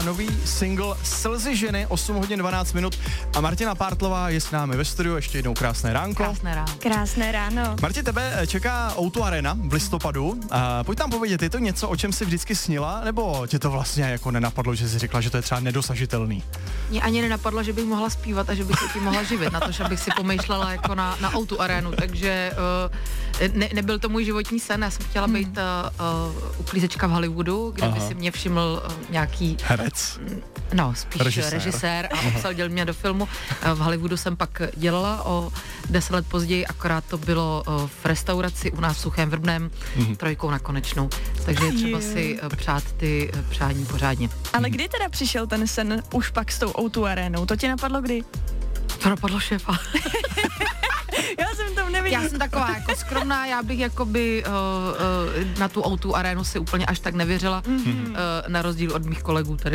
má nový single Slzy ženy, 8 hodin 12 minut a Martina Pártlová je s námi ve studiu, ještě jednou krásné ránko. Krásné ráno. Krásné ráno. Marti, tebe čeká O2 Arena v listopadu. Pojď tam povědět, je to něco, o čem jsi vždycky snila, nebo tě to vlastně jako nenapadlo, že jsi řekla, že to je třeba nedosažitelný? Mě ani nenapadlo, že bych mohla zpívat a že bych se tím mohla živit, na to, že bych si pomýšlela jako na O2 Arenu, takže nebyl to můj životní sen, já jsem chtěla být uklízečka v Hollywoodu, kde by si mě všiml nějaký herec. No, spíš režisér a obsadil mě do filmu. V Hollywoodu jsem pak dělala o 10 let později, akorát to bylo v restauraci u nás v Suchém Vrbném, 3 na konečnou. Takže je třeba si přát ty přání pořádně. Ale kdy teda přišel ten sen už pak s tou O2 Arenou? To ti napadlo kdy? To napadlo šéfa. Já jsem tam neviděla. Já jsem taková jako skromná, já bych jakoby na tu O2 Arenu si úplně až tak nevěřila, na rozdíl od mých kolegů tady.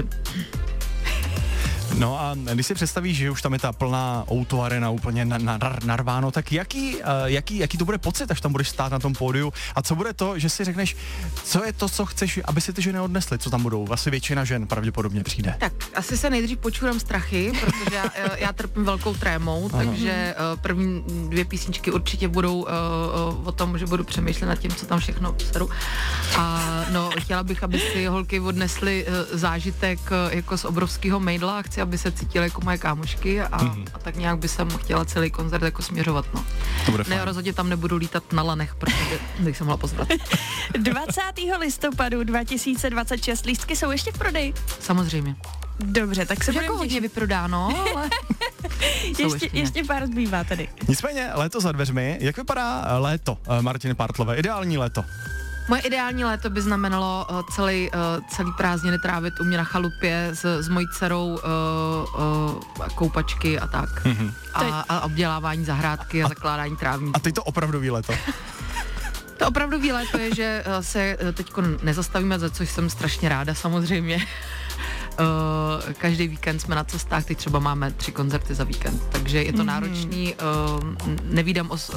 No a když si představíš, že už tam je ta plná O2 Arena úplně narváno, tak jaký to bude pocit, až tam budeš stát na tom pódiu a co bude to, že si řekneš, co je to, co chceš, aby si ty ženy odnesly, co tam budou? Asi většina žen pravděpodobně přijde. Tak asi se nejdřív počurám strachy, protože já trpím velkou trémou, takže první 2 písničky určitě budou o tom, že budu přemýšlet nad tím, co tam všechno seru. A no, chtěla bych, aby si holky odnesly zážitek jako z obrovského mejdla a chci, aby se cítily jako moje kámošky a tak nějak by jsem chtěla celý koncert jako směřovat, no. To bude fajn. Ne, rozhodně tam nebudu lítat na lanech, protože bych se mohla pozvat. 20. listopadu 2026 lístky jsou ještě v prodeji? Samozřejmě. Dobře, tak se Jako budeme hodně těšit. vyprodáno, ale ještě pár zbývá tady. Nicméně léto za dveřmi, jak vypadá léto Martiny Pártlové, ideální léto? moje ideální léto by znamenalo celý prázdniny trávit u mě na chalupě s mojí dcerou koupačky a tak. A obdělávání zahrádky a zakládání trávníků. A teď to opravdový léto. To opravdový léto je, že se teďko nezastavíme, za což jsem strašně ráda samozřejmě. Každý víkend jsme na cestách, teď třeba máme 3 koncerty za víkend, takže je to náročný, nevídám